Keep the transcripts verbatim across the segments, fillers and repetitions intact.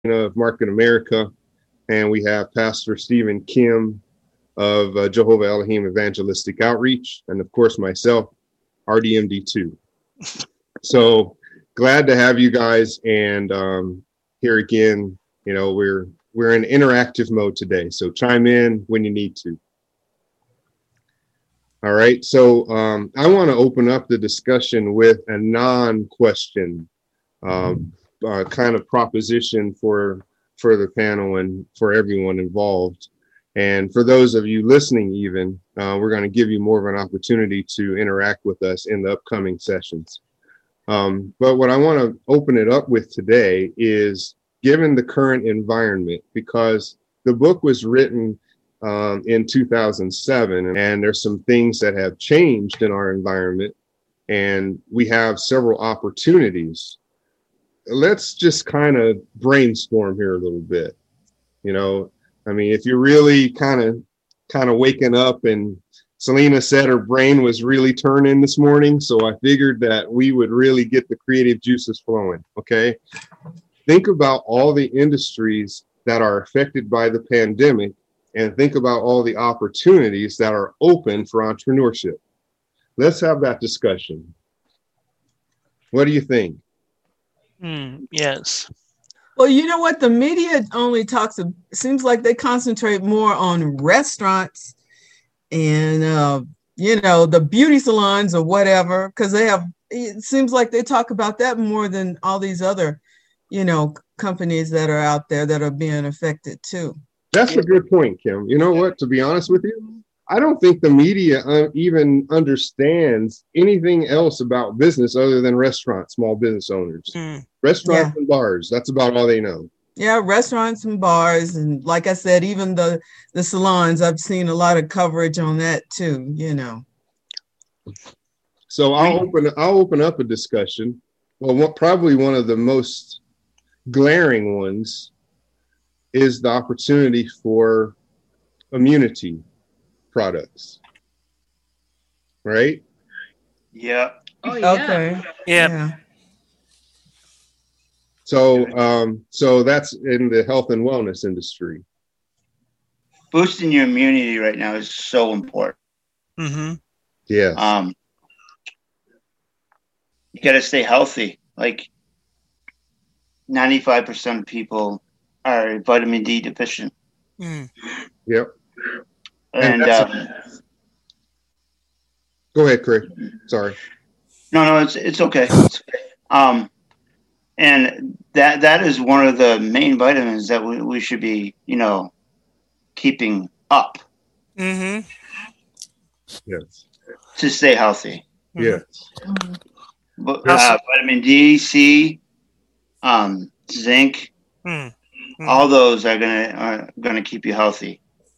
of Market America, and we have Pastor Stephen Kim of uh, Jehovah Elohim Evangelistic Outreach, and of course myself, R D M D two. So glad to have you guys, and um, here again, you know, we're we're in interactive mode today, so chime in when you need to. All right, so um, I want to open up the discussion with a non-question um, uh, kind of proposition for for the panel and for everyone involved. And for those of you listening, even, uh, we're going to give you more of an opportunity to interact with us in the upcoming sessions. Um, but what I want to open it up with today is, given the current environment, because the book was written um, in two thousand seven, and there's some things that have changed in our environment, and we have several opportunities. Let's just kind of brainstorm here a little bit. You know, I mean, if you're really kind of kind of waking up, and Selena said her brain was really turning this morning, so I figured that we would really get the creative juices flowing. Okay. Think about all the industries that are affected by the pandemic, and think about all the opportunities that are open for entrepreneurship. Let's have that discussion. What do you think? Mm, yes. Well, you know what? The media only talks, it seems like they concentrate more on restaurants and, uh, you know, the beauty salons or whatever, because they have, it seems like they talk about that more than all these other, you know, companies that are out there that are being affected too. That's a good point, Kim. You know what? To be honest with you, I don't think the media uh, even understands anything else about business other than restaurants, small business owners. Mm. Restaurants yeah. and bars. That's about all they know. Yeah, restaurants and bars. And like I said, even the, the salons, I've seen a lot of coverage on that too, you know. So I'll open, I'll open up a discussion. Well, what, probably one of the most glaring ones is the opportunity for immunity products, right? Yeah. Oh, yeah. Okay. Yeah. yeah. So, um, so that's in the health and wellness industry. Boosting your immunity right now is so important. Mm-hmm. Yeah. Um, you got to stay healthy. Like ninety-five percent of people are vitamin D deficient. Mm. Yep. And, and um, go ahead, Craig. Sorry. No, no, it's it's okay. It's okay. Um, and that that is one of the main vitamins that we, we should be, you know, keeping up. Mm-hmm. Yes. To stay healthy. Yes. Mm-hmm. But, uh, vitamin D, C, um, zinc, mm-hmm. all those are gonna are gonna keep you healthy.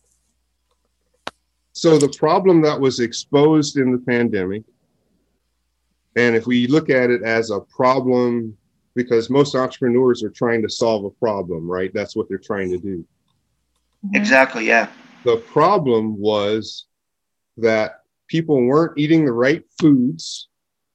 So the problem that was exposed in the pandemic, and if we look at it as a problem, because most entrepreneurs are trying to solve a problem, right? That's what they're trying to do. Exactly, yeah. The problem was that people weren't eating the right foods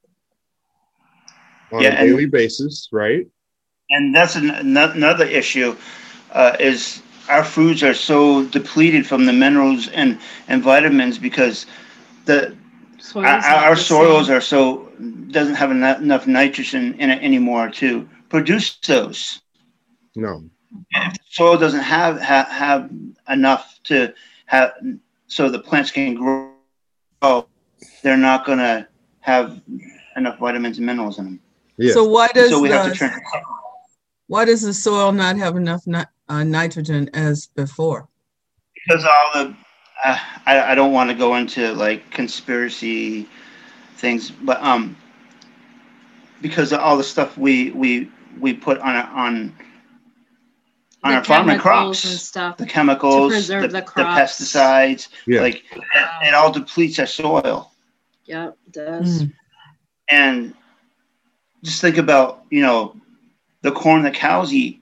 on yeah, a daily and, basis, right? And that's an, another issue uh, is our foods are so depleted from the minerals and, and vitamins because the our, our soils same. are so doesn't have enough, enough nitrogen in it anymore to produce those. No. If the soil doesn't have have, have enough to have so the plants can grow, they're not going to have enough vitamins and minerals in them. Yeah. So why does so we the, have to turn why does the soil not have enough ni- uh, nitrogen as before? Because all the uh, I, I don't want to go into like conspiracy things, but um, because of all the stuff we we we put on on on the our farming crops, and stuff, the chemicals, to preserve the, the, crops. the pesticides, yeah. like wow. it, it all depletes our soil. Yeah, it does. Mm. And just think about, you know, the corn that cows eat.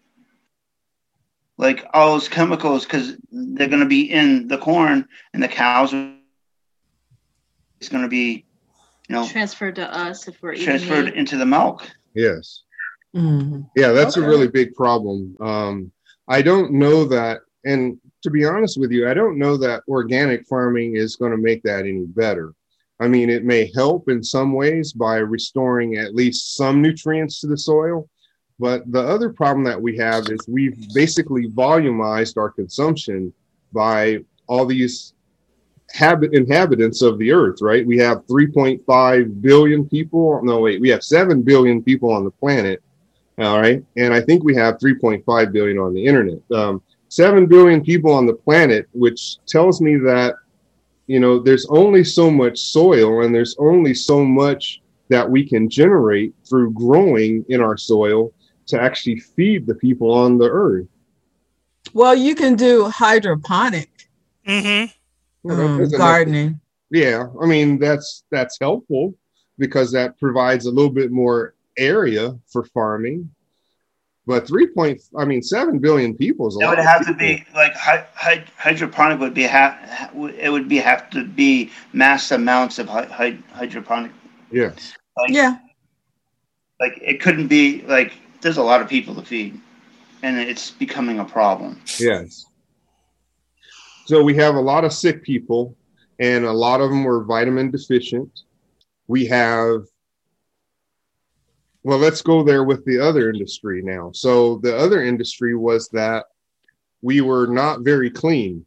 Like all those chemicals, because they're going to be in the corn, and the cows are it's going to be, you know, transferred to us if we're transferred eating into the milk. Yes. Mhm. Yeah, that's Okay. a really big problem. Um, I don't know that, and to be honest with you, I don't know that organic farming is going to make that any better. I mean, it may help in some ways by restoring at least some nutrients to the soil. But the other problem that we have is we've basically volumized our consumption by all these habit inhabitants of the earth, right? We have three point five billion people. No, wait, we have seven billion people on the planet. All right. And I think we have three point five billion on the internet. Um, seven billion people on the planet, which tells me that, you know, there's only so much soil and there's only so much that we can generate through growing in our soil to actually feed the people on the earth. Well, you can do hydroponic Mm-hmm. Well, that um, doesn't gardening. Yeah, I mean that's that's helpful because that provides a little bit more area for farming. But three point, I mean, seven billion people is a It lot. would of have to people. be like hy- hy- hydroponic would be have it would be have to be mass amounts of hy- hy- hydroponic. Yes. Like, Yeah. like it couldn't be like there's a lot of people to feed, and it's becoming a problem. Yes. So we have a lot of sick people, and a lot of them were vitamin deficient. We have, well, let's go there with the other industry now. So the other industry was that we were not very clean.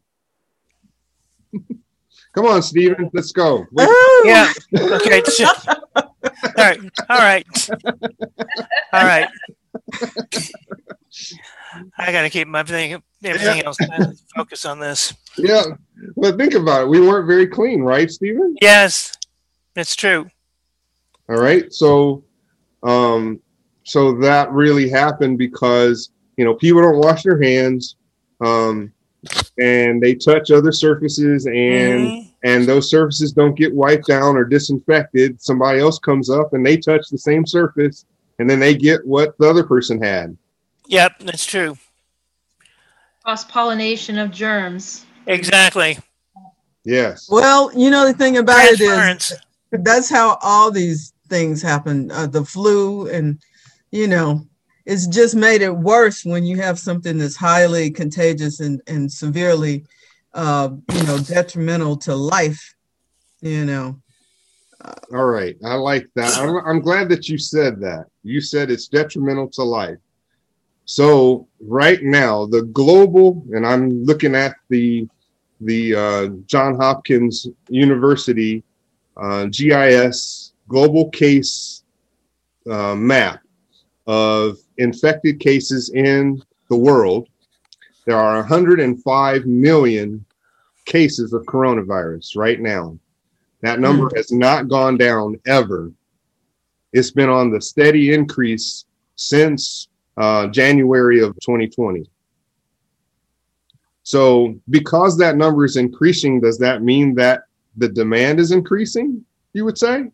Come on, Stephen, let's go. Wait, Ooh. Yeah. Okay. so- all right. All right. All right. I got to keep my thing, everything Yeah. else focus on this. yeah, but think about it. We weren't very clean, right, Stephen? Yes, it's true. All right. So, um, so that really happened because, you know, people don't wash their hands, um, and they touch other surfaces, and Mhm. and those surfaces don't get wiped down or disinfected. Somebody else comes up and they touch the same surface, and then they get what the other person had. Yep, that's true. Cross pollination of germs. Exactly. Yes. Well, you know, the thing about it is Transference. that's how all these things happen. Uh, the flu, and, you know, it's just made it worse when you have something that's highly contagious and, and severely, uh, you know, detrimental to life, you know. All right. I like that. I'm, I'm glad that you said that. You said it's detrimental to life. So right now, the global, and I'm looking at the the uh, Johns Hopkins University uh, G I S global case uh, map of infected cases in the world. There are one hundred five million cases of coronavirus right now. That number Mm. has not gone down ever. It's been on the steady increase since uh, January of twenty twenty. So because that number is increasing, does that mean that the demand is increasing, you would say?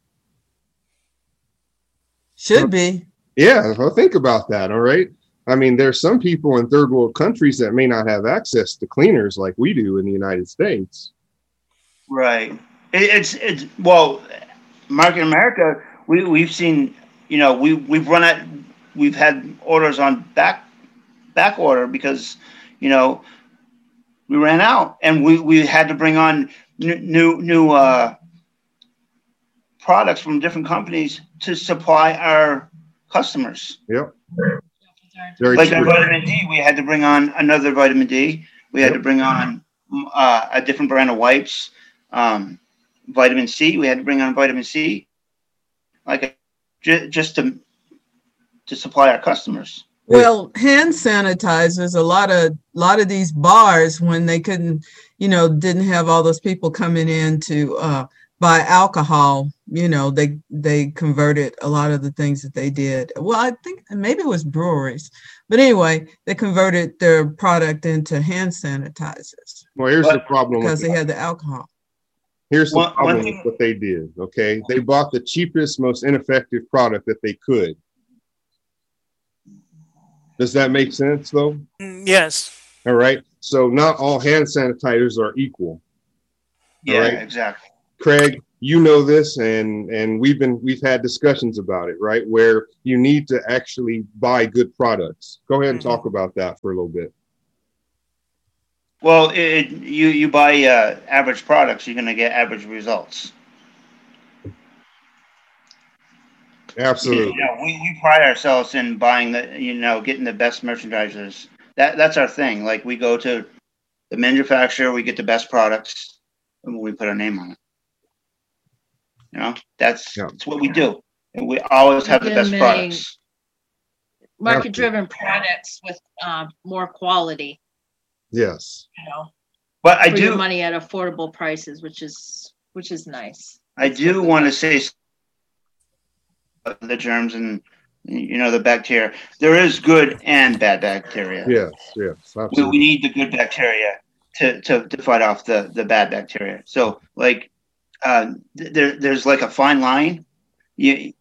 Should be. Yeah, well, think about that, all right? I mean, there's some people in third world countries that may not have access to cleaners like we do in the United States. Right. It, it's it's well, Mark, in America, we we've seen, you know, we we've run out, we've had orders on back back order because, you know, we ran out, and we, we had to bring on new new, new uh, products from different companies to supply our customers. Yep. Very Like our true. vitamin D, we had to bring on another vitamin D. We had Yep. to bring on uh, a different brand of wipes. Um, vitamin C, we had to bring on vitamin C, like j- just to to supply our customers. Well, hand sanitizers, a lot of lot of these bars, when they couldn't, you know, didn't have all those people coming in to uh, buy alcohol, you know, they they converted a lot of the things that they did. Well, I think maybe it was breweries, but anyway, they converted their product into hand sanitizers Well, here's But- the problem. because with they that. had the alcohol. Here's the One- one problem thing- with what they did, okay? They bought the cheapest, most ineffective product that they could. Does that make sense, though? Mm, Yes. All right. So not all hand sanitizers are equal. Yeah, Right. exactly. Craig, you know this, and and we've been we've had discussions about it, right? Where you need to actually buy good products. Go ahead and talk about that for a little bit. Well, it, you you buy uh, average products, you're going to get average results. Absolutely. You know, we, we pride ourselves in buying the, you know, getting the best merchandisers. That that's our thing. Like, we go to the manufacturer, we get the best products, and we put our name on it. You know, that's yeah. that's what we do, and we always have the best products. Market-driven products with uh, more quality. Yes. You know, but I for do your money at affordable prices, which is which is nice. I do want to say the germs and, you know, the bacteria. There is good and bad bacteria. Yes, yes, We, absolutely. we need the good bacteria to, to, to fight off the, the bad bacteria. So, like, uh, there there's like a fine line. You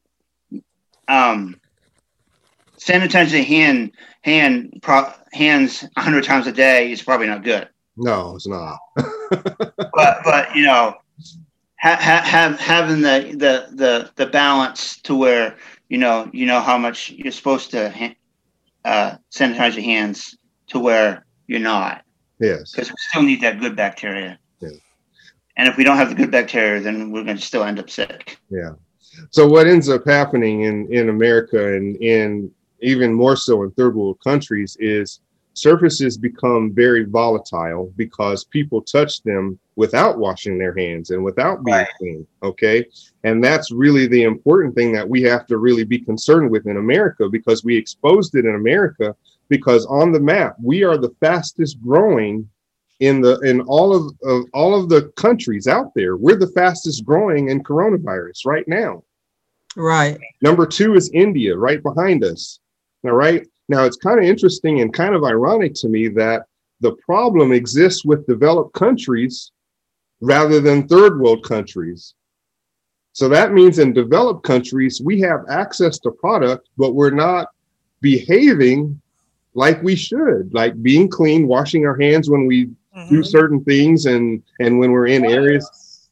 um, sanitizing hand hand pro, hands a hundred times a day is probably not good. No, it's not. but but you know, ha, ha, have having the, the the the balance to where you know you know how much you're supposed to ha- uh, sanitize your hands to where you're not. Yes. Because we still need that good bacteria. Yeah. And if we don't have the good bacteria, then we're going to still end up sick. Yeah. So what ends up happening in, in America and in even more so in third world countries is surfaces become very volatile because people touch them without washing their hands and without being right. clean. Okay. And that's really the important thing that we have to really be concerned with in America, because we exposed it in America, because on the map, we are the fastest growing in the in all of, of all of the countries out there. We're the fastest growing in coronavirus right now. Right. Number two is India, right behind us. All right. Now, it's kind of interesting and kind of ironic to me that the problem exists with developed countries rather than third world countries. So that means in developed countries, we have access to product, but we're not behaving like we should, like being clean, washing our hands when we mm-hmm. do certain things and, and when we're in areas.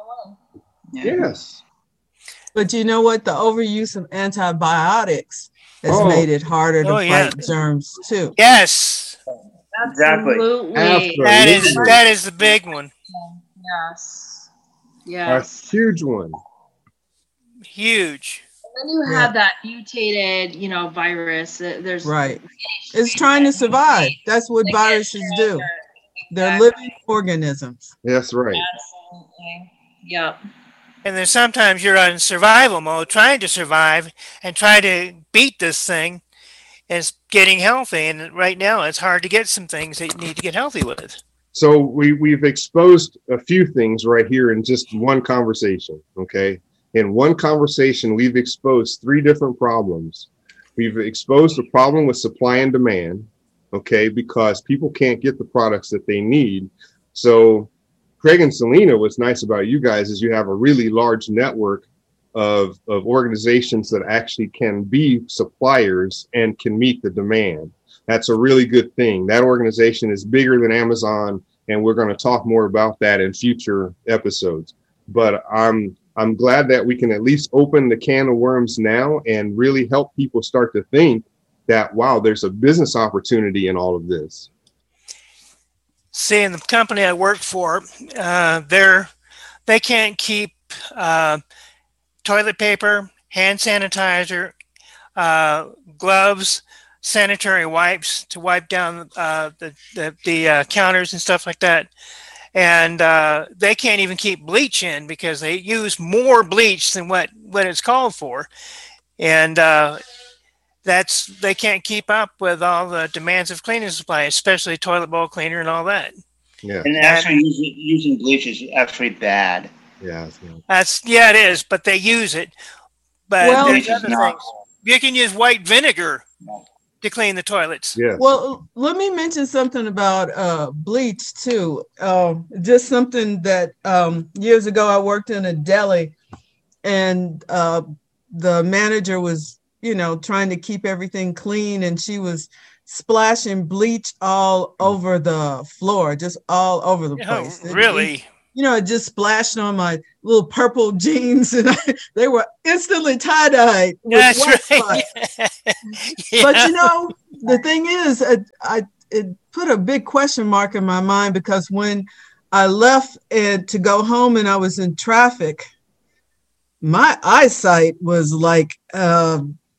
Yes. But you know what? The overuse of antibiotics has oh. made it harder to oh, fight yeah. germs too. Yes. Exactly. Absolutely. That is that is the big one. Yes. Yes. A huge one. Huge. And then you yeah. have that mutated, you know, virus. There's right. It's trying to survive. That's what viruses do. They're living organisms. That's right. Absolutely. Yep. And then sometimes you're on survival mode, trying to survive and try to beat this thing, and it's getting healthy. And right now, it's hard to get some things that you need to get healthy with. So we, we've exposed a few things right here in just one conversation, okay? In one conversation, we've exposed three different problems. We've exposed the problem with supply and demand, okay, because people can't get the products that they need. So Craig and Selena, what's nice about you guys is you have a really large network of, of organizations that actually can be suppliers and can meet the demand. That's a really good thing. That organization is bigger than Amazon, and we're going to talk more about that in future episodes. But I'm I'm glad that we can at least open the can of worms now and really help people start to think that, wow, there's a business opportunity in all of this. See, in the company I work for, uh, they're, they can't keep uh, toilet paper, hand sanitizer, uh, gloves, sanitary wipes to wipe down uh, the, the, the uh, counters and stuff like that. And uh, they can't even keep bleach in because they use more bleach than what, what it's called for. And uh, that's they can't keep up with all the demands of cleaning supply, especially toilet bowl cleaner and all that. Yeah. And actually using, using bleach is actually bad. Yeah. That's yeah, it is, but they use it. But well, there's other things. You can use white vinegar to clean the toilets. Yeah. Well, let me mention something about uh, bleach too. Uh, just something that um, years ago I worked in a deli, and uh, the manager was, you know, trying to keep everything clean, and she was splashing bleach all over the floor, just all over the place. Oh, really? you know, it just splashed on my little purple jeans, and I, they were instantly tie-dyed with That's white right. spots. Yeah. But you know, the thing is, I, I it put a big question mark in my mind, because when I left and to go home and I was in traffic, my eyesight was like, uh,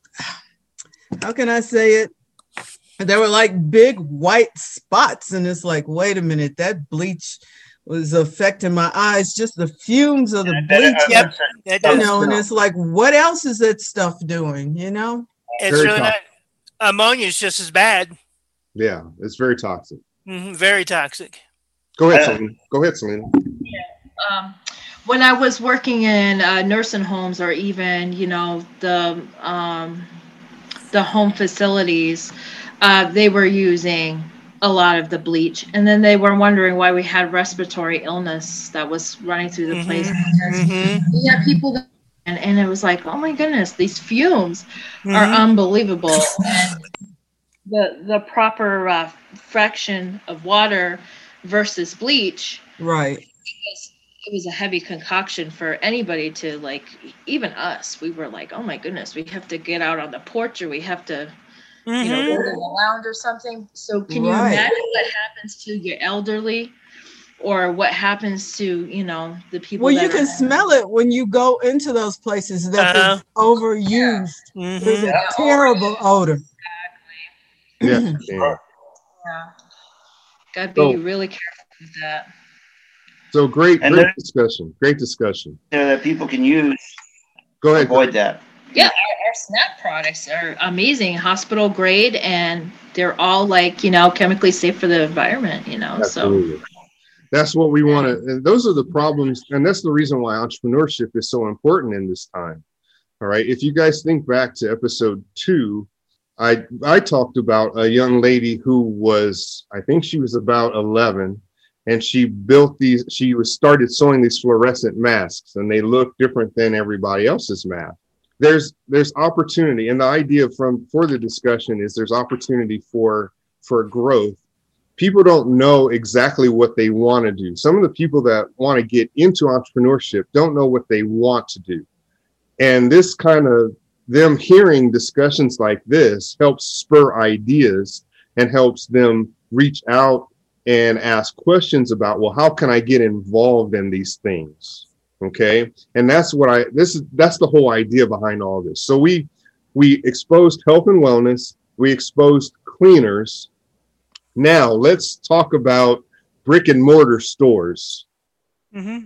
how can I say it? There were like big white spots, and it's like, wait a minute, that bleach was affecting my eyes. Just the fumes of the bleach, Yep. It you does. know. And it's like, what else is that stuff doing? You know, It's Very really not. toxic. Ammonia is just as bad. Yeah, it's very toxic. Mhm, very toxic. Go ahead, Uh, Selena. Go ahead, Selena. Um, when I was working in uh, nursing homes, or even, you know, the um, the home facilities, uh, they were using a lot of the bleach, and then they were wondering why we had respiratory illness that was running through the Mhm, place. Because mhm, we had people that, and, and it was like, oh my goodness, these fumes are mhm. unbelievable. And the the proper uh, fraction of water versus bleach, right? because it was a heavy concoction for anybody to, like, even us. We were like, oh my goodness, we have to get out on the porch, or we have to, you know, Mhm. go to the lounge or something. So can you Right. imagine what happens to your elderly, or what happens to, you know, the people? Well, that you can are, smell it when you go into those places that Uh-huh. they've overused. There's Mhm. a terrible odor. Yes, yeah. Yeah. Gotta be So- really careful with that. So great, And great there- discussion. Great discussion. There that people can use Go to ahead. avoid that. Yeah, our, our SNAP products are amazing, hospital grade, and they're all, like, you know, chemically safe for the environment, you know. Absolutely. That's what we want to, and those are the problems, and that's the reason why entrepreneurship is so important in this time. All right. If you guys think back to episode two, I I talked about a young lady who was, I think she was about eleven, and she built these, she was started sewing these fluorescent masks, and they look different than everybody else's mask. There's there's opportunity, and the idea from for the discussion is there's opportunity for for growth. People don't know exactly what they want to do. Some of the people that want to get into entrepreneurship don't know what they want to do. And this kind of them hearing discussions like this helps spur ideas and helps them reach out and ask questions about, well, how can I get involved in these things? Okay. And that's what I, this is, that's the whole idea behind all this. So we, we exposed health and wellness. We exposed cleaners. Now let's talk about brick and mortar stores. Mhm.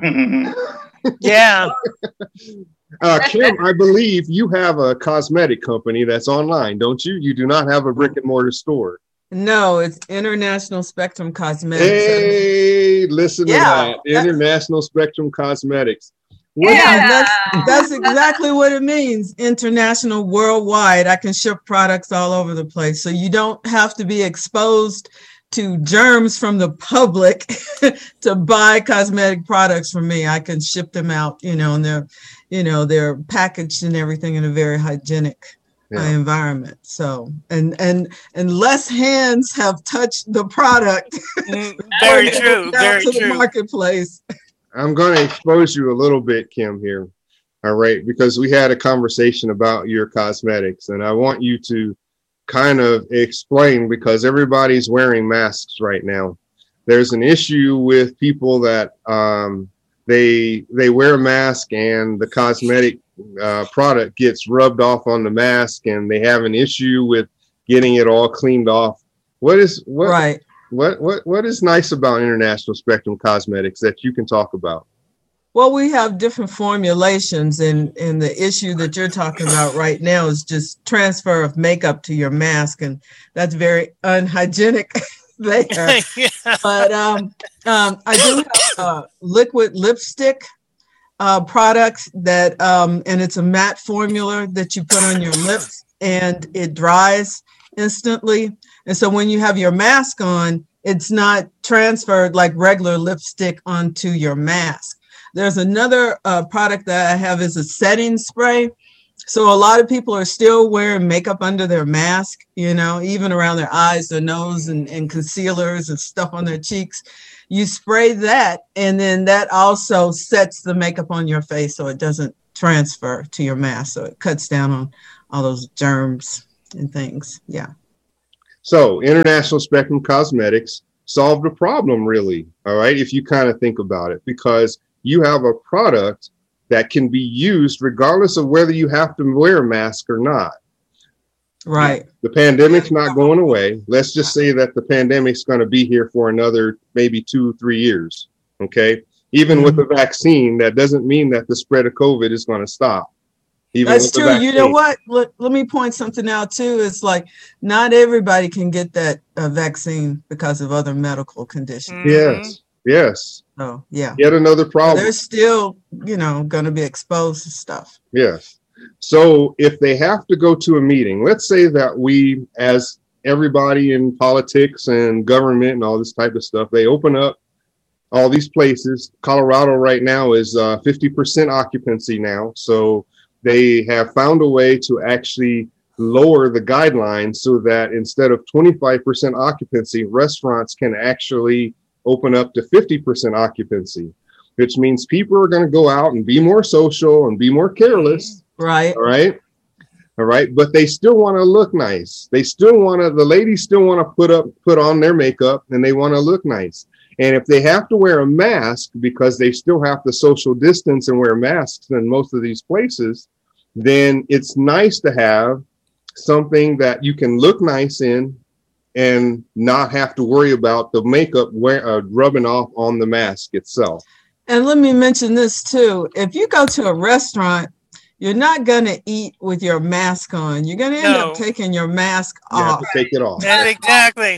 Yeah. Uh, Kim, I believe you have a cosmetic company that's online, don't you? You do not have a brick and mortar store. No, it's International Spectrum Cosmetics. Hey, listen Yeah, to that. that's- International Spectrum Cosmetics. What- Yeah, that's that's exactly what it means. International, worldwide. I can ship products all over the place. So you don't have to be exposed to germs from the public to buy cosmetic products from me. I can ship them out, you know, and they're, you know, they're packaged and everything in a very hygienic uh, Yeah. environment. So, and and and less hands have touched the product. Mm, Very before it true. goes out Very to the true. marketplace. I'm going to expose you a little bit, Kim, here. All right. Because we had a conversation about your cosmetics, and I want you to kind of explain, because everybody's wearing masks right now. There's an issue with people that um, they they wear a mask and the cosmetic uh, product gets rubbed off on the mask, and they have an issue with getting it all cleaned off. What is what? Right. What what what is nice about International Spectrum Cosmetics that you can talk about? Well, we have different formulations, and, and the issue that you're talking about right now is just transfer of makeup to your mask, and that's very unhygienic there. Yeah. But um, um, I do have uh, liquid lipstick uh, products that, um, and it's a matte formula that you put on your lips, and it dries instantly. And so when you have your mask on, it's not transferred like regular lipstick onto your mask. There's another uh, product that I have is a setting spray. So a lot of people are still wearing makeup under their mask, you know, even around their eyes, their nose, and, and concealers and stuff on their cheeks. you spray that, and then that also sets the makeup on your face so it doesn't transfer to your mask. So it cuts down on all those germs and things. Yeah. So International Spectrum Cosmetics solved a problem, really. All right. If you kind of think about it, because you have a product that can be used regardless of whether you have to wear a mask or not. Right. The pandemic's not going away. Let's just say that the pandemic's going to be here for another maybe two, three years. Okay. Even mm-hmm. with the vaccine, that doesn't mean that the spread of COVID is going to stop. Even That's true. You know what? Let, let me point something out too. It's like not everybody can get that uh, vaccine because of other medical conditions. Yes. Yes. Oh, yeah. Yet another problem. They're still, you know, going to be exposed to stuff. Yes. So if they have to go to a meeting, let's say that we, as everybody in politics and government and all this type of stuff, they open up all these places. Colorado right now is uh, fifty percent occupancy now. So they have found a way to actually lower the guidelines so that instead of twenty-five percent occupancy, restaurants can actually open up to fifty percent occupancy, which means people are going to go out and be more social and be more careless. Right. All right. All right. But they still want to look nice. They still want to, the ladies still want to put up, put on their makeup, and they want to look nice. And if they have to wear a mask because they still have to social distance and wear masks in most of these places, then it's nice to have something that you can look nice in and not have to worry about the makeup wear, uh, rubbing off on the mask itself. And let me mention this too. If you go to a restaurant, you're not going to eat with your mask on. You're going to end No. up taking your mask You off. have to take it off. Yeah, exactly.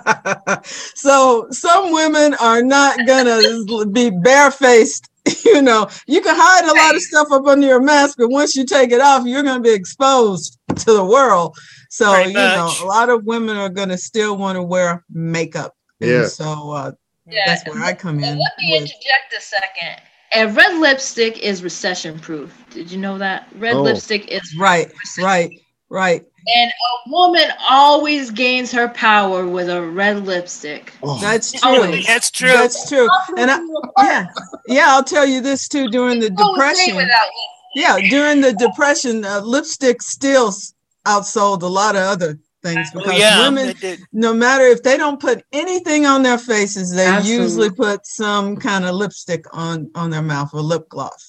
So some women are not going to be barefaced. You know, you can hide a lot of stuff up under your mask, but once you take it off, you're going to be exposed to the world. So, Pretty you know, much. a lot of women are going to still want to wear makeup. And Yeah. so uh, Yeah. that's where I come in. And let me with- interject a second. And red lipstick is recession proof. Did you know that? Red Oh. lipstick is Right, right, right. And a woman always gains her power with a red lipstick. Oh, That's true. Always. That's true. That's true. And I, yeah, yeah, I'll tell you this too. During the Oh, great depression, without yeah, during the depression, uh, lipstick still s- outsold a lot of other things Oh, because yeah, women, it did. no matter if they don't put anything on their faces, they Absolutely. usually put some kind of lipstick on on their mouth or lip gloss.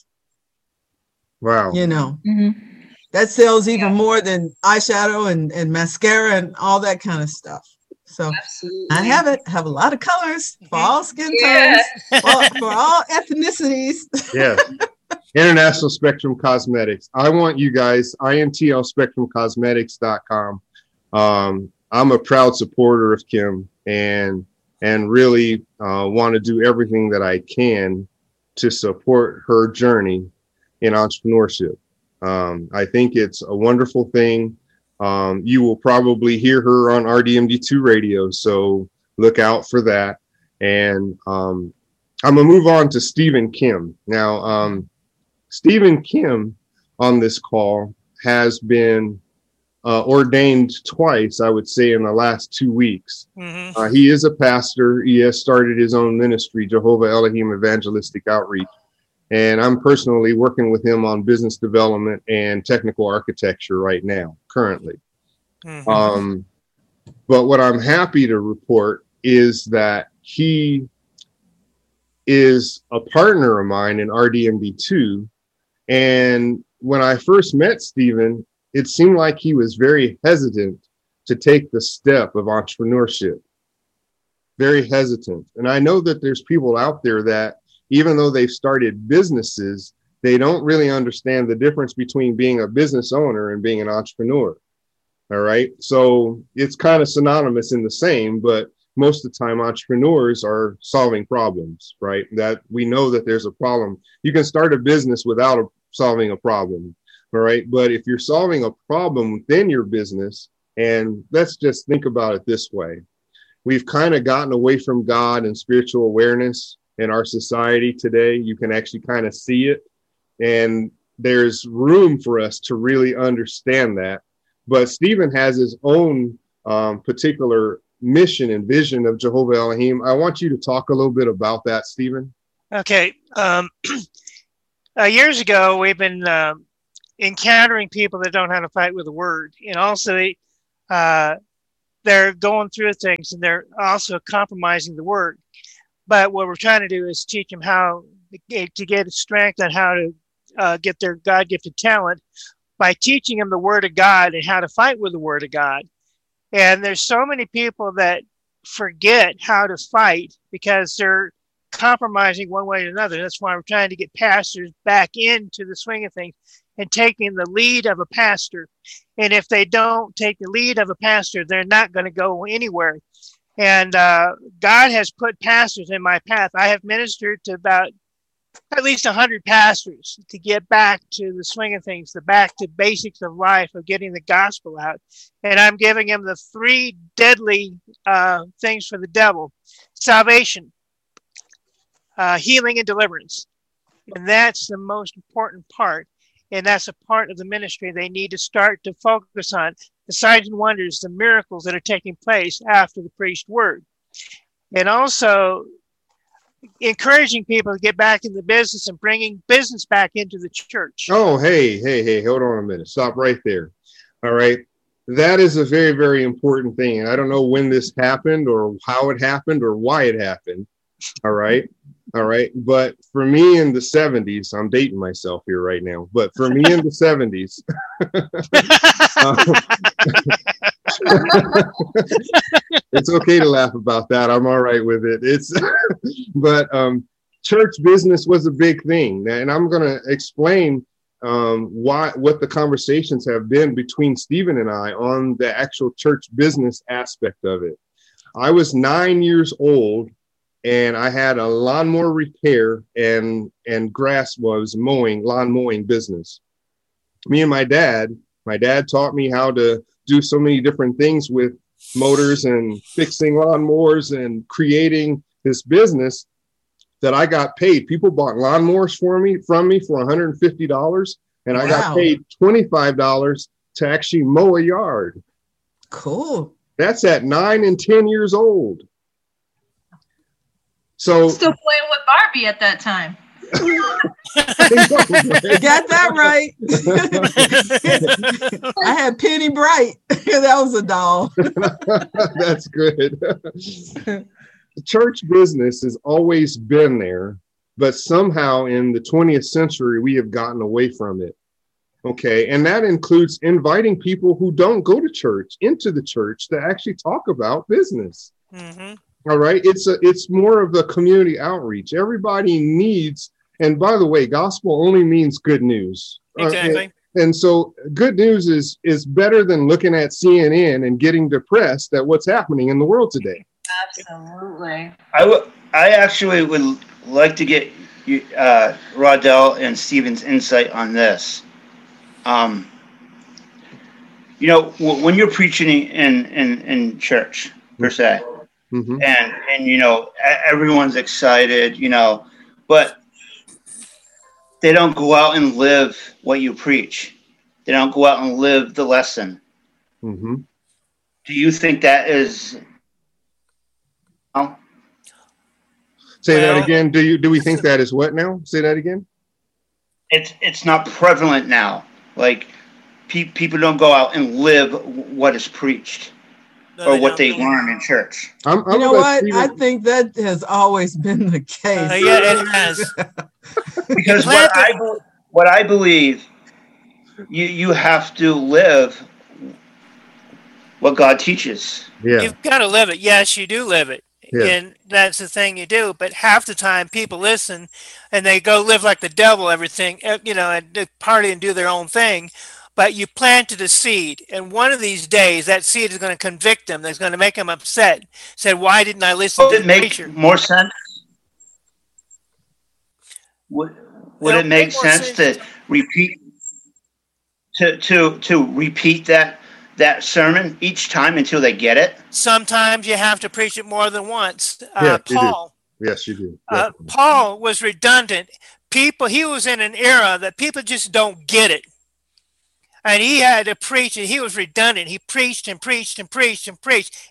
wow. You know, Mm-hmm. that sells even more than eyeshadow and, and mascara and all that kind of stuff. So Absolutely. I have it. Have a lot of colors for all skin Yeah. tones, for, for all ethnicities. Yes. International Spectrum Cosmetics. I want you guys, I N T L spectrum cosmetics dot com. Um, I'm a proud supporter of Kim and and really uh, want to do everything that I can to support her journey in entrepreneurship. Um, I think it's a wonderful thing. Um, you will probably hear her on R D M D two radio, so look out for that. And um, I'm gonna move on to Stephen Kim. Now, um, Stephen Kim on this call has been uh, ordained twice, I would say, in the last two weeks. Mhm. Uh, he is a pastor. He has started his own ministry, Jehovah Elohim Evangelistic Outreach. And I'm personally working with him on business development and technical architecture right now, currently. Mhm. Um, but what I'm happy to report is that he is a partner of mine in R D M D two. And when I first met Stephen, it seemed like he was very hesitant to take the step of entrepreneurship. Very hesitant. And I know that there's people out there that, even though they've started businesses, they don't really understand the difference between being a business owner and being an entrepreneur. All right. So it's kind of synonymous in the same, but most of the time entrepreneurs are solving problems, right? That we know that there's a problem. You can start a business without a, solving a problem. All right. But if you're solving a problem within your business, and let's just think about it this way. We've kind of gotten away from God and spiritual awareness in our society today. You can actually kind of see it. And there's room for us to really understand that. But Stephen has his own um, particular mission and vision of Jehovah Elohim. I want you to talk a little bit about that, Stephen. Okay. Um, uh, years ago, we've been um, encountering people that don't know how to fight with the word. And also, uh, they're going through things and they're also compromising the word. But what we're trying to do is teach them how to get strength on how to uh, get their God-gifted talent by teaching them the word of God and how to fight with the word of God. And there's so many people that forget how to fight because they're compromising one way or another. That's why we're trying to get pastors back into the swing of things and taking the lead of a pastor. And if they don't take the lead of a pastor, they're not going to go anywhere. And uh, God has put pastors in my path. I have ministered to about at least one hundred pastors to get back to the swing of things, the back to basics of life, of getting the gospel out. And I'm giving them the three deadly uh, things for the devil: salvation, uh, healing, and deliverance. And that's the most important part. And that's a part of the ministry they need to start to focus on. The signs and wonders, the miracles that are taking place after the preached word. And also encouraging people to get back in the business and bringing business back into the church. Oh, hey, hey, hey, hold on a minute. Stop right there. All right. That is a very, very important thing. And I don't know when this happened or how it happened or why it happened. All right. All right. But for me in the seventies, I'm dating myself here right now, but for me in the seventies, um, it's okay to laugh about that. I'm all right with it. It's, but um, church business was a big thing. And I'm going to explain um, why, what the conversations have been between Stephen and I on the actual church business aspect of it. I was nine years old and I had a lawnmower repair and, and grass was mowing, lawn mowing business. Me and my dad, my dad taught me how to do so many different things with motors and fixing lawnmowers and creating this business that I got paid. People bought lawnmowers for me, from me for one hundred fifty dollars. And I wow. got paid twenty-five dollars to actually mow a yard. Cool. That's at nine and ten years old. So still playing with Barbie at that time. Got that right. I had Penny Bright. That was a doll. That's good. Church business has always been there, but somehow in the twentieth century, we have gotten away from it. Okay. And that includes inviting people who don't go to church into the church to actually talk about business. Mm-hmm. All right. It's a, it's more of a community outreach. Everybody needs, and by the way, gospel only means good news. Exactly. Uh, and, and so good news is, is better than looking at C N N and getting depressed at what's happening in the world today. Absolutely. I would, I actually would like to get you, uh, Rodell and Stephen's insight on this. Um, you know, w- when you're preaching in, in, in church, per se, mm-hmm. and, and, you know, everyone's excited, you know, but they don't go out and live what you preach. They don't go out and live the lesson. Mm-hmm. Do you think that is... Oh? Say well, that again. Do you, do we think that is what now? Say that again. It's, it's not prevalent now. Like, pe- people don't go out and live what is preached no, or they what they learn in church. I'm, I'm you know what? Stephen. I think that has always been the case. Uh, yeah, it has. Because what I, what I believe, you, you have to live what God teaches. Yeah. You've got to live it. Yes, you do live it. Yeah. And that's the thing you do. But half the time people listen and they go live like the devil, everything, you know, and party and do their own thing. But you planted a seed. And one of these days, that seed is going to convict them. That's going to make them upset. Said, why didn't I listen would to it the make preacher? More sense? Would, would it make sense, sense to repeat to, to, to repeat that that sermon each time until they get it? Sometimes you have to preach it more than once. Yeah, uh, Paul. You do. Yes, you do. Uh, Paul was redundant. People, he was in an era that people just don't get it. And he had to preach, and he was redundant. He preached and preached and preached and preached until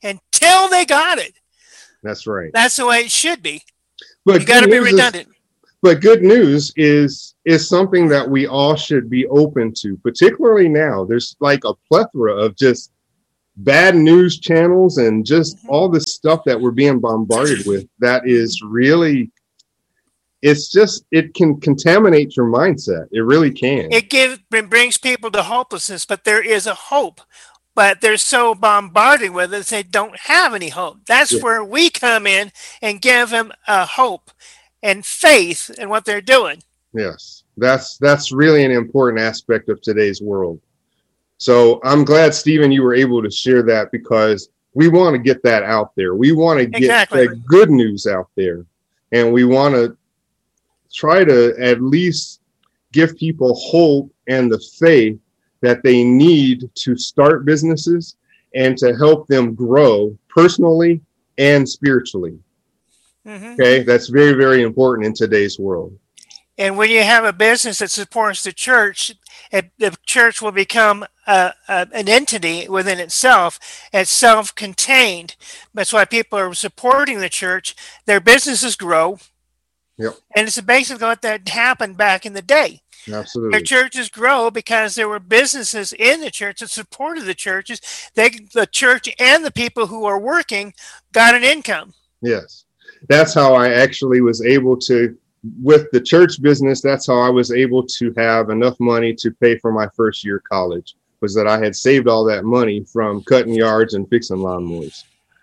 until they got it. That's right. That's the way it should be. But You got to be is, redundant. but good news is is something that we all should be open to, particularly now. There's like a plethora of just bad news channels and just mm-hmm. all this stuff that we're being bombarded with that is really, it's just, it can contaminate your mindset. It really can. It gives, it brings people to hopelessness, but there is a hope. But they're so bombarded with it, they don't have any hope. That's yeah. where we come in and give them a hope and faith in what they're doing. Yes, that's that's really an important aspect of today's world. So I'm glad, Stephen, you were able to share that, because we want to get that out there. We want to get exactly. the good news out there. And we want to try to at least give people hope and the faith that they need to start businesses and to help them grow personally and spiritually. Mm-hmm. Okay, that's very, very important in today's world. And when you have a business that supports the church, it, the church will become a, a, an entity within itself. It's self-contained. That's why people are supporting the church. Their businesses grow. Yep. And it's basically what that happened back in the day. Absolutely. Their churches grow because there were businesses in the church that supported the churches. They, the church and the people who are working got an income. Yes. That's how I actually was able to, with the church business, that's how I was able to have enough money to pay for my first year of college, was that I had saved all that money from cutting yards and fixing lawnmowers.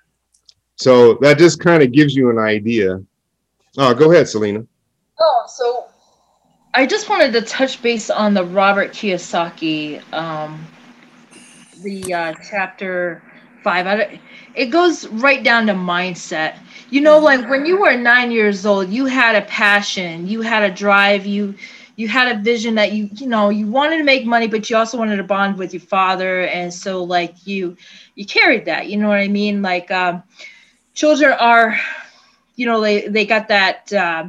So that just kind of gives you an idea. Oh, go ahead, Selena. Oh, so I just wanted to touch base on the Robert Kiyosaki, um, the uh, chapter five. I, it goes right down to mindset. You know, like when you were nine years old, you had a passion, you had a drive, you you had a vision that you, you know, you wanted to make money, but you also wanted to bond with your father. And so like you, you carried that, you know what I mean? Like um, children are, you know, they, they got that uh,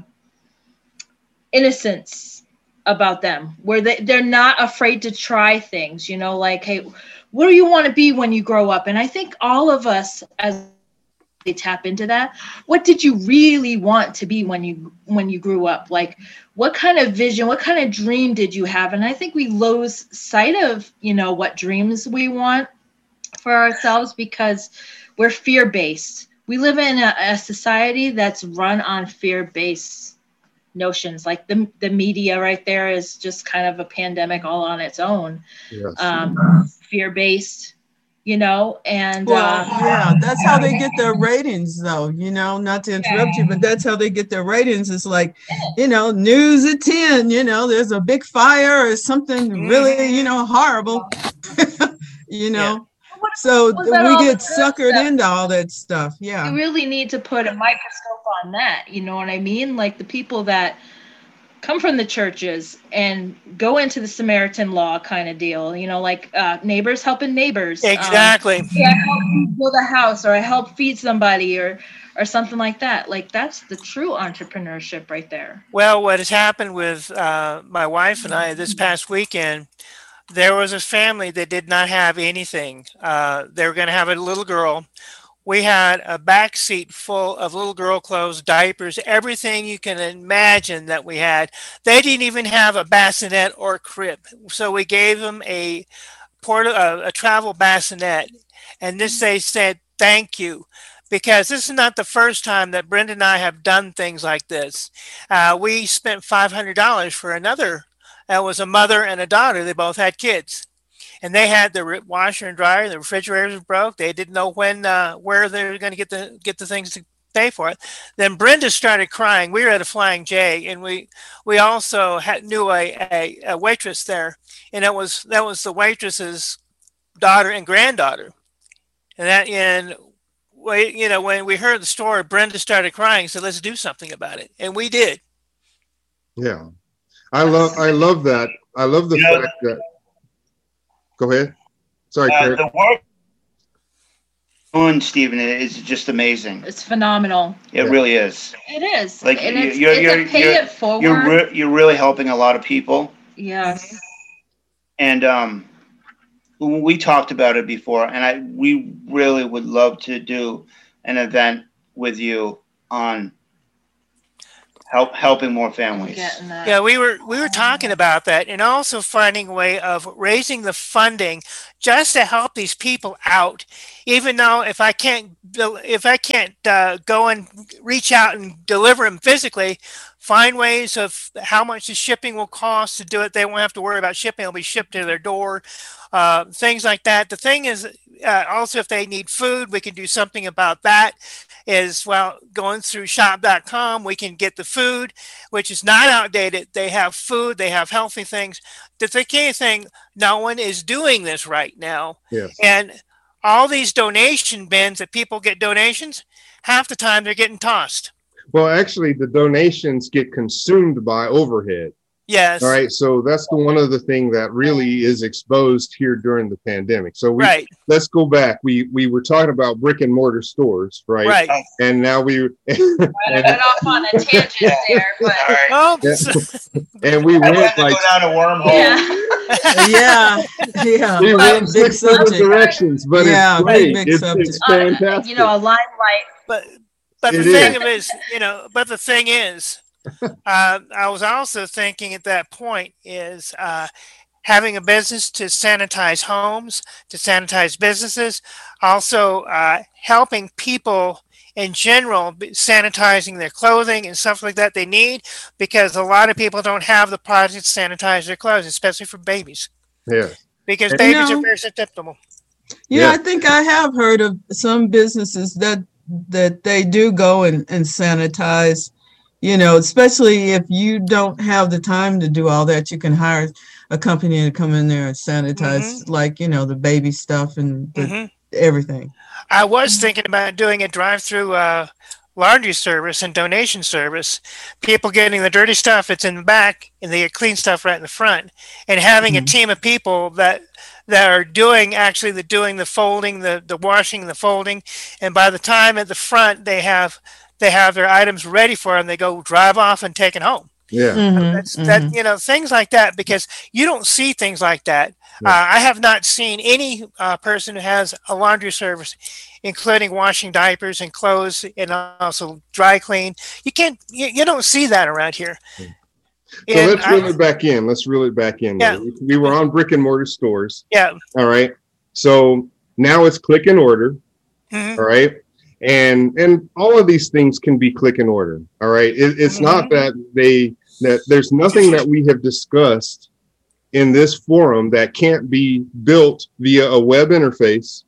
innocence about them where they, they're not afraid to try things, you know, like, hey, what do you want to be when you grow up? And I think all of us, as they tap into that, what did you really want to be when you when you grew up? Like, what kind of vision, what kind of dream did you have? And I think we lose sight of, you know, what dreams we want for ourselves because we're fear-based. We live in a, a society that's run on fear-based notions. Like the the media right there is just kind of a pandemic all on its own. Yes. Um, fear-based. You know, and well, uh, yeah, that's how they get their ratings, though. You know, not to interrupt you, but that's how they get their ratings. It's like, you know, news at ten. You know, there's a big fire or something really, you know, horrible. you know, yeah. so we get suckered stuff? into all that stuff. Yeah, you really need to put a microscope on that. You know what I mean? Like the people that come from the churches and go into the Samaritan law kind of deal, you know, like uh, neighbors helping neighbors. Exactly. Um, yeah, I help build a house, or I help feed somebody, or or something like that. Like that's the true entrepreneurship right there. Well, what has happened with uh, my wife and I this past weekend, there was a family that did not have anything. Uh, they were going to have a little girl. We had a back seat full of little girl clothes, diapers, everything you can imagine that we had. They didn't even have a bassinet or a crib. So we gave them a port a, a travel bassinet. And this they said, thank you. Because this is not the first time that Brenda and I have done things like this. Uh, we spent five hundred dollars for another. That was a mother and a daughter. They both had kids. And they had the washer and dryer, the refrigerators broke. They didn't know when, uh, where they were going to get the get the things to pay for it. Then Brenda started crying. We were at a Flying J, and we we also had, knew a, a, a waitress there, and it was that was the waitress's daughter and granddaughter. And that, and we, you know, when we heard the story, Brenda started crying. So let's do something about it, and we did. Yeah, I love I love that. I love the you fact know, that. Go ahead. Sorry, uh, the work doing, Stephen, is just amazing. It's phenomenal. It yeah. really is. It is. Like and you're, it's, you're, it's you're, a pay you're, it forward. You're, re- you're really helping a lot of people. Yes. And um, we talked about it before, and I we really would love to do an event with you on help helping more families. Yeah, we were we were talking about that, and also finding a way of raising the funding just to help these people out. Even though if I can't if I can't uh, go and reach out and deliver them physically, find ways of how much the shipping will cost to do it. They won't have to worry about shipping; it'll be shipped to their door. Uh, things like that. The thing is, uh, also if they need food, we can do something about that. Is well, going through shop dot com, we can get the food, which is not outdated. They have food, they have healthy things. The key thing, no one is doing this right now. Yes. And all these donation bins that people get donations, half the time they're getting tossed. Well, actually, the donations get consumed by overhead. Yes. All right. So that's the one of the thing that really is exposed here during the pandemic. So we, right. let's go back. We we were talking about brick and mortar stores, right? Right. And now we I went off on a tangent there, but All right. Oh, yeah. And we I went had to like go down a wormhole. yeah. Yeah, yeah. we But went big six different subject. directions, but Yeah, it's great. big It's, subject. it's Uh, fantastic. you know, a limelight. but but the It thing is. of it is, you know, but the thing is, uh, I was also thinking at that point is uh, having a business to sanitize homes, to sanitize businesses, also uh, helping people in general be- sanitizing their clothing and stuff like that they need, because a lot of people don't have the products to sanitize their clothes, especially for babies, Yeah. because You babies know- are very susceptible. Yeah, Yeah. I think I have heard of some businesses that that they do go and, and sanitize, you know, especially if you don't have the time to do all that, you can hire a company to come in there and sanitize, like, you know, the baby stuff and the, Mhm. everything. I was thinking about doing a drive-through uh, laundry service and donation service. People getting the dirty stuff, it's in the back, and they get clean stuff right in the front. And having Mhm. a team of people that that are doing actually the doing the folding, the the washing, the folding, and by the time at the front they have they have their items ready for them, they go drive off and take it home. Yeah. Mhm, That's mhm. that you know things like that, because you don't see things like that. Yeah. Uh, I have not seen any uh, person who has a laundry service, including washing diapers and clothes, and also dry clean. You can't, you, you don't see that around here. So And let's I- reel it back in. Let's reel it back in. Yeah. We were on brick and mortar stores. yeah. All right. So now it's click and order. Mhm. All right. And and all of these things can be click and order. All right. It, it's not that they that there's nothing that we have discussed in this forum that can't be built via a web interface.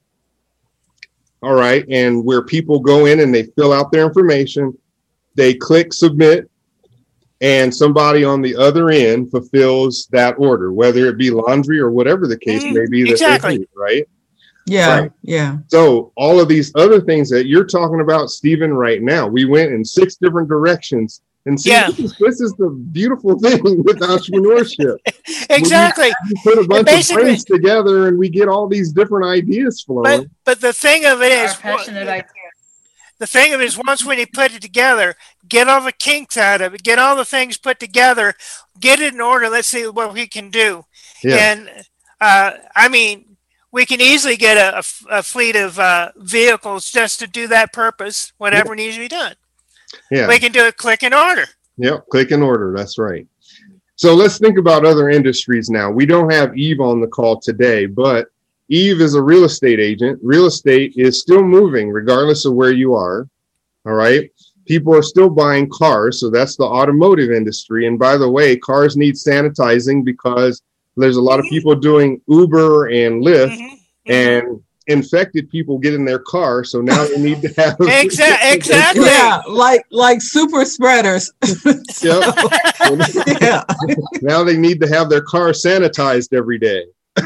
All right. And where people go in and they fill out their information, they click submit, and somebody on the other end fulfills that order, whether it be laundry or whatever the case Mhm. may be. That Exactly. they need, right. Yeah, Right. yeah. So all of these other things that you're talking about, Stephen, right now, we went in six different directions. And see, Yeah. this, is, this is the beautiful thing with entrepreneurship. Exactly. We put a bunch of basically- brains together and we get all these different ideas But flowing. but the thing of it Our is, passionate idea. the thing of it is, once when you put it together, get all the kinks out of it, get all the things put together, get it in order. Let's see what we can do. Yeah. And uh, I mean, we can easily get a, a f- a fleet of uh, vehicles just to do that purpose, whatever needs to be done. Yeah. We can do it click and order. Yep, click and order. That's right. So let's think about other industries now. We don't have Eve on the call today, but Eve is a real estate agent. Real estate is still moving regardless of where you are. All right. People are still buying cars. So that's the automotive industry. And by the way, cars need sanitizing because there's a lot of people doing Uber and Lyft, Mhm. and infected people get in their car. So now they need to have Exa- exactly. Yeah, like like super spreaders. Yep. Yeah. Now they need to have their car sanitized every day.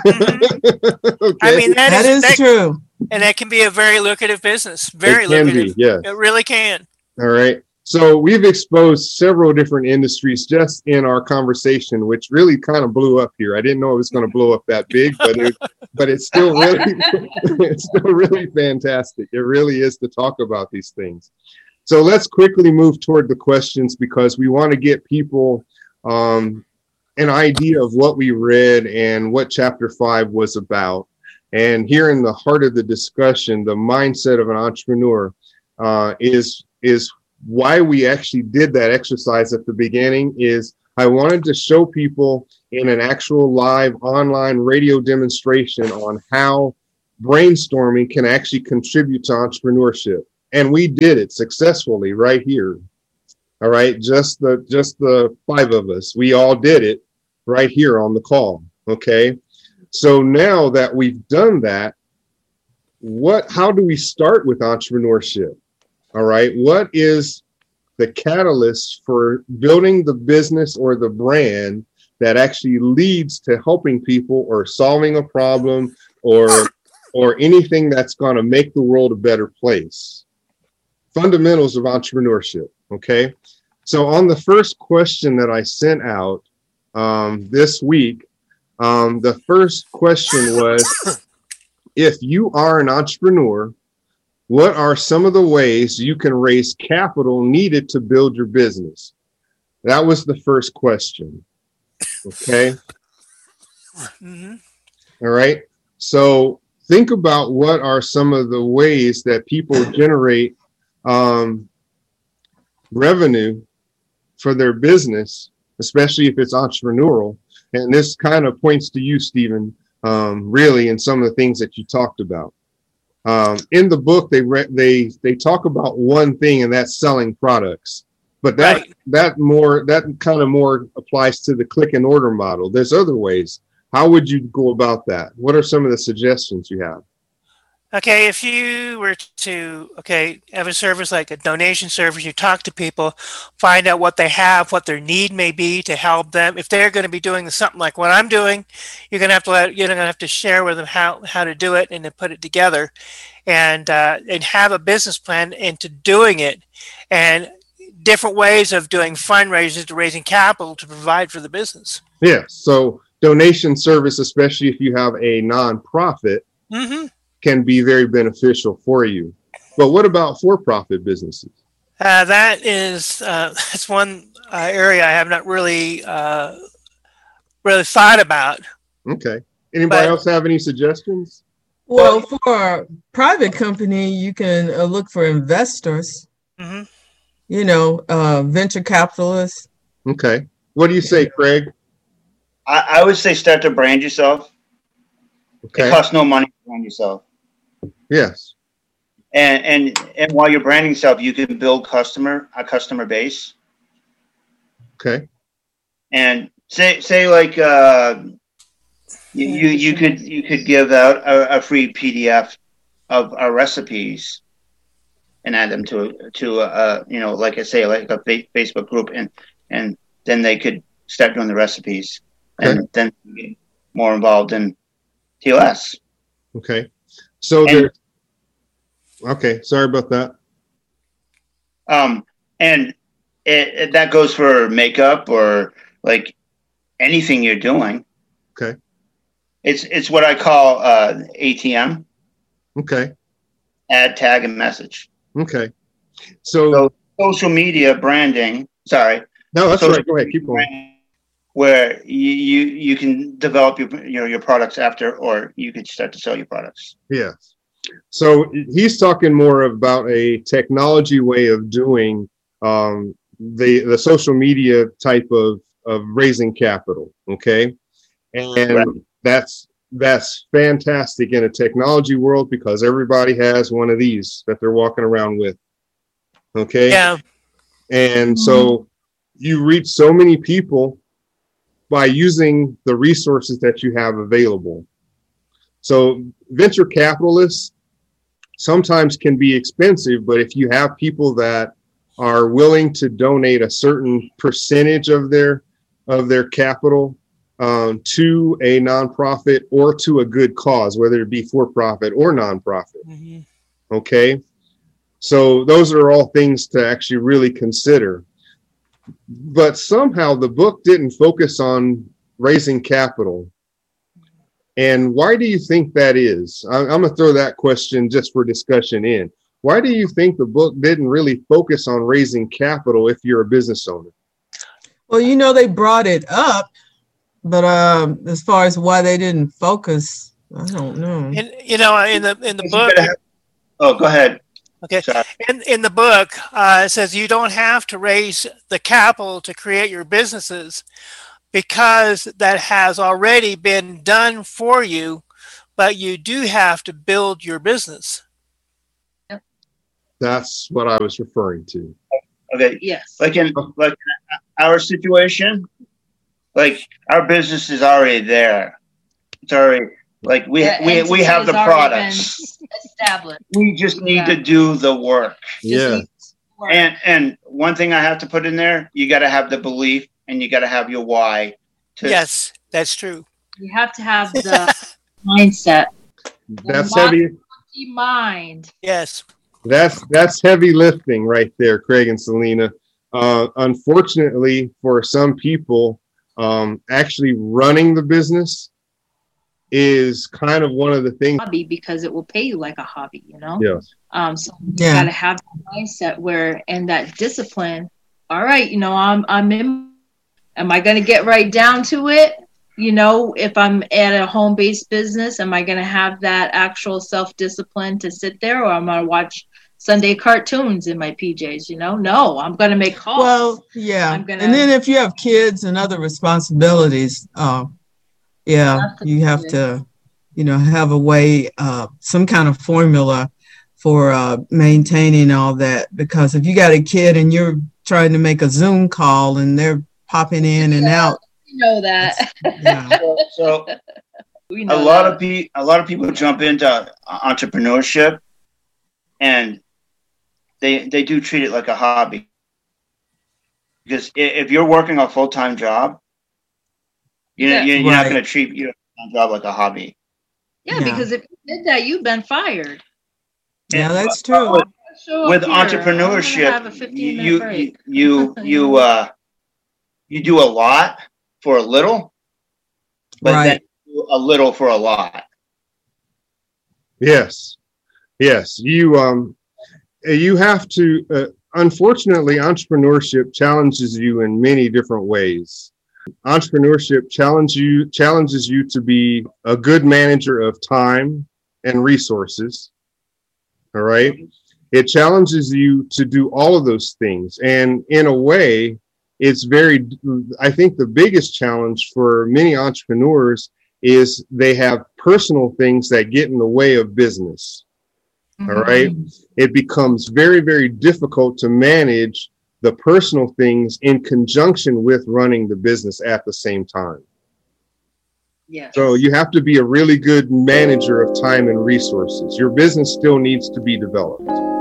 Mhm. Okay. I mean, that, That is that, true. and that can be a very lucrative business. Very it can lucrative. be, yeah. It really can. All right. So we've exposed several different industries just in our conversation, which really kind of blew up here. I didn't know it was going to blow up that big, but it, but it's still really, it's still really fantastic. It really is to talk about these things. So let's quickly move toward the questions because we want to get people um, an idea of what we read and what chapter five was about. And here in the heart of the discussion, the mindset of an entrepreneur uh, is, is why we actually did that exercise at the beginning. Is I wanted to show people in an actual live online radio demonstration on how brainstorming can actually contribute to entrepreneurship. And we did it successfully right here. All right. Just the, just the five of us, we all did it right here on the call. Okay. So now that we've done that, what, how do we start with entrepreneurship? All right. What is the catalyst for building the business or the brand that actually leads to helping people or solving a problem or, or anything that's going to make the world a better place? Fundamentals of entrepreneurship. Okay. So on the first question that I sent out um, this week, um, the first question was, if you are an entrepreneur, what are some of the ways you can raise capital needed to build your business? That was the first question. Okay. Mm-hmm. All right. So think about what are some of the ways that people generate um, revenue for their business, especially if it's entrepreneurial. And this kind of points to you, Stephen, um, really, in some of the things that you talked about. Um, in the book, they re- they they talk about one thing, and that's selling products. But that right. that more that kind of more applies to the click and order model. There's other ways. How would you go about that? What are some of the suggestions you have? Okay, if you were to, okay, have a service like a donation service, you talk to people, find out what they have, what their need may be to help them. If they're going to be doing something like what I'm doing, you're going to have to let, you're going to have to share with them how, how to do it and to put it together, and uh, and have a business plan into doing it, and different ways of doing fundraisers to raising capital to provide for the business. Yeah. So donation service, especially if you have a nonprofit. Mm-hmm. Can be very beneficial for you. But what about for-profit businesses? Uh, that is uh, that's one uh, area I have not really uh, really thought about. Okay. Anybody but, else have any suggestions? Well, for a private company, you can uh, look for investors. Mm-hmm. You know, uh, venture capitalists. Okay. What do you say, Craig? I, I would say start to brand yourself. Okay. It costs no money to brand yourself. Yes. And and and while you're branding yourself, you can build customer a customer base. Okay. And say say like uh, you you, you could you could give out a, a free P D F of our recipes and add them to to uh you know like I say like a Facebook group, and and then they could start doing the recipes, okay. And then get more involved in T L S. Okay. So there. Okay. Sorry about that. Um, and it, it, that goes for makeup or like anything you're doing. Okay. It's it's what I call uh, A T M. Okay. Add, tag, and message. Okay. So, so social media branding. Sorry. No, that's right. Go ahead. Keep going. Where you, you you can develop your you know your products after, or you could start to sell your products. Yes. So he's talking more about a technology way of doing um, the the social media type of of raising capital. Okay, and right. that's that's fantastic in a technology world because everybody has one of these that they're walking around with. Okay. Yeah. And mm-hmm. so you reach so many people by using the resources that you have available. So venture capitalists sometimes can be expensive, but if you have people that are willing to donate a certain percentage of their of their capital um, to a nonprofit or to a good cause, whether it be for profit or nonprofit. Mm-hmm. Okay. So those are all things to actually really consider. But somehow the book didn't focus on raising capital. And why do you think that is? I'm going to throw that question just for discussion in. Why do you think the book didn't really focus on raising capital if you're a business owner? Well, you know, they brought it up, but um, as far as why they didn't focus I don't know. And you know, in the in the You book, gotta have- oh, go ahead. okay, Sorry. in in the book, uh, it says you don't have to raise the capital to create your businesses because that has already been done for you, but you do have to build your business. That's what I was referring to. Okay. Yes. Like in like our situation, like our business is already there. It's already like we The we we entity have the has already products. been established. We just need to Yeah. do the work. Yeah. Work. And and one thing I have to put in there, you got to have the belief and you got to have your why. To, Yes, that's true. You have to have the mindset, That's Well, heavy. the mind. Yes. That's that's heavy lifting right there, Craig and Selena. Uh, unfortunately, for some people, um, actually running the business is kind of one of the things. Hobby because it will pay you like a hobby, you know? Yes. Um, so you Yeah. gotta have that mindset where and that discipline. All right, you know, I'm I'm in am I gonna get right down to it? You know, if I'm at a home-based business, am I gonna have that actual self-discipline to sit there, or am I gonna watch Sunday cartoons in my P Js? You know, no, I'm gonna make calls. Well, yeah. I'm gonna- And then if you have kids and other responsibilities, uh, yeah, you have to, you know, have a way, uh, some kind of formula for uh, maintaining all that. Because if you got a kid and you're trying to make a Zoom call and they're popping in and out, you know that. yeah, So, so We a know lot that. of people a lot of people jump into entrepreneurship and they they do treat it like a hobby. Because i- if you're working a full-time job, you know, Yeah. you're, you're not Right. going to treat your full-time job like a hobby. Yeah, Yeah. because if you did that, you've been fired. yeah, And that's true. With, Show up with here. I'm gonna have a entrepreneurship, fifteen minute you break. you you you uh you do a lot for a little, but then Right. you do a little for a lot. Yes. Yes. You um you have to uh, unfortunately entrepreneurship challenges you in many different ways. Entrepreneurship challenge you challenges you to be a good manager of time and resources. All right. It challenges you to do all of those things. And in a way, it's very, I think the biggest challenge for many entrepreneurs is they have personal things that get in the way of business. Mm-hmm. All right. It becomes very, very difficult to manage the personal things in conjunction with running the business at the same time. Yes. So you have to be a really good manager of time and resources. Your business still needs to be developed.